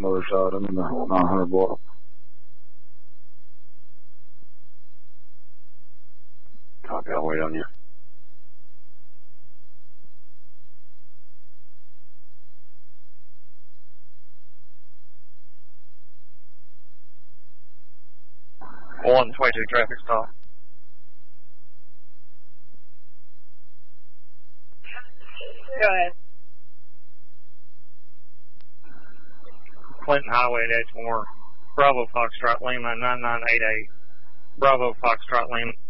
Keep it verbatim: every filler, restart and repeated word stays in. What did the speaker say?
Mother side. I'm in the nine hundred block. Copy, I'll wait on you. On its way to a traffic stop. Go ahead. Clinton Highway at Edgemore. Bravo Foxtrot Lima nine nine eight eight. Bravo Foxtrot Lima.